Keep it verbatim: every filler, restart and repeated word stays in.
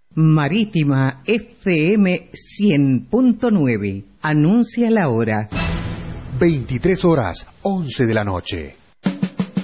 Marítima F M cien punto nueve. Anuncia la hora. veintitrés horas, once de la noche.